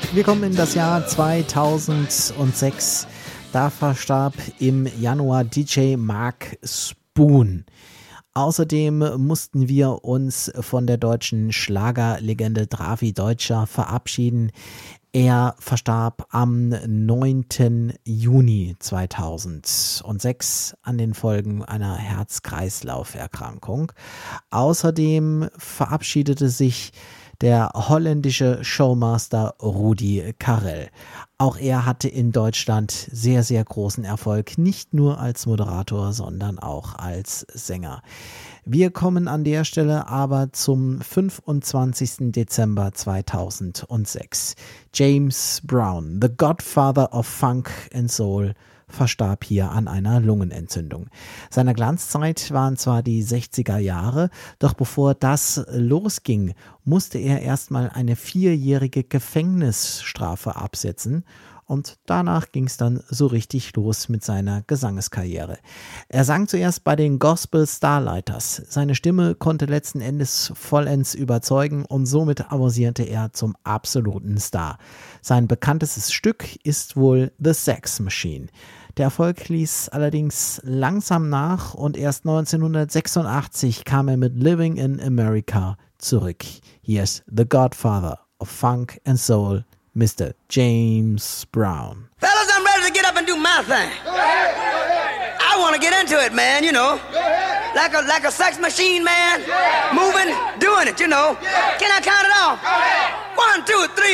Wir kommen in das Jahr 2006. Da verstarb im Januar DJ Mark Spoon. Außerdem mussten wir uns von der deutschen Schlagerlegende Drafi Deutscher verabschieden. Er verstarb am 9. Juni 2006 an den Folgen einer Herz-Kreislauf-Erkrankung. Außerdem verabschiedete sich der holländische Showmaster Rudi Carrell. Auch er hatte in Deutschland sehr, sehr großen Erfolg, nicht nur als Moderator, sondern auch als Sänger. Wir kommen an der Stelle aber zum 25. Dezember 2006. James Brown, the Godfather of Funk and Soul, verstarb hier an einer Lungenentzündung. Seine Glanzzeit waren zwar die 60er Jahre, doch bevor das losging, musste er erstmal eine 4-jährige Gefängnisstrafe absetzen. Und danach ging es dann so richtig los mit seiner Gesangskarriere. Er sang zuerst bei den Gospel Starlighters. Seine Stimme konnte letzten Endes vollends überzeugen und somit avancierte er zum absoluten Star. Sein bekanntestes Stück ist wohl The Sex Machine. Der Erfolg ließ allerdings langsam nach und erst 1986 kam er mit Living in America zurück. Hier ist The Godfather of Funk and Soul, Mr. James Brown. Fellas, I'm ready to get up and do my thing. Go ahead, go ahead. I want to get into it, man, you know. Go ahead. Like a sex machine, man. Yeah. Moving, doing it, you know. Yeah. Can I count it off? Go ahead. 1, 2, 3.